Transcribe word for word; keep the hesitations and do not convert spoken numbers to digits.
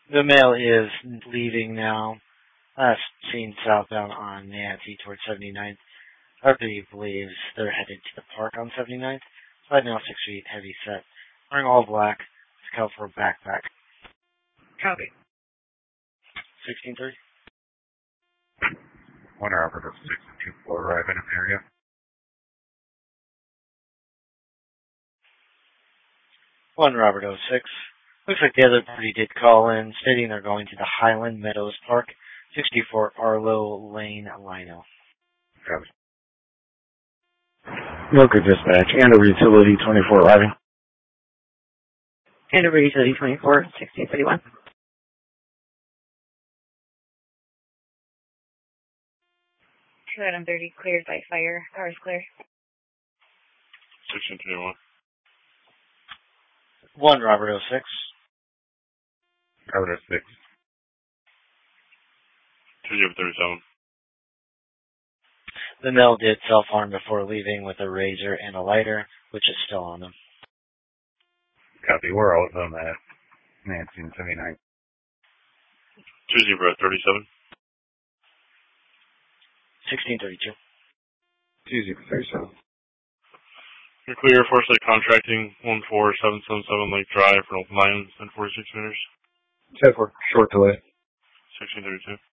The mail is leaving now. Last seen southbound on Nancy towards seventy-ninth. R P D believes they're headed to the park on seventy-ninth. Slide now six feet, heavy set. Wearing all black. Scout for a backpack. Copy. sixteen thirty. One Robert of six and two four arriving in area. One Robert oh six. Looks like the other party did call in, stating they're going to the Highland Meadows Park, sixty-four Arlo Lane, Lino. Copy. Milker Dispatch, Andover Utility twenty-four arriving. Andover Utility twenty-four, sixteen thirty-one. Item thirty cleared by fire. Car is clear. sixteen thirty-one. One Robert oh six. Robert oh six. two zero thirty-seven. The male did self-harm before leaving with a razor and a lighter, which is still on them. Copy. We're out on that. Nancy and seventy-nine. two zero thirty-seven. sixteen thirty-two. two zero thirty-seven. You're clear. Foresight Contracting, one four seven seven seven Lake Drive for Open Lines, ten forty-six meters. ten four, short delay. sixteen thirty-two.